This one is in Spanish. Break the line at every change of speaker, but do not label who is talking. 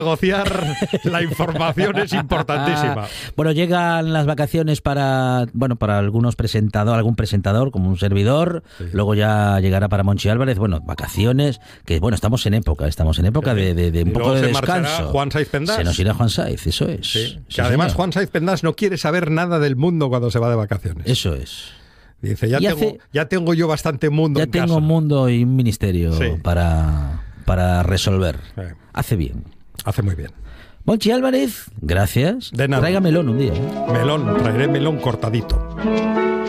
negociar la información es importantísima.
Bueno, llegan las vacaciones para algún presentador, como un servidor. Sí. Luego ya llegará para Monchi Álvarez. Bueno, vacaciones, que bueno, estamos en época de un poco de descanso.
Juan Saiz Pendas.
Se nos irá Juan Saiz, eso es.
Sí. Que además Juan Saiz Pendas no quiere saber nada del mundo cuando se va de vacaciones.
Eso es.
Dice, ya tengo yo bastante mundo en casa.
Ya tengo un mundo y un ministerio para resolver. Hace bien.
Hace muy bien.
Monchi Álvarez, gracias.
De nada.
Traiga melón un día.
Traeré melón cortadito.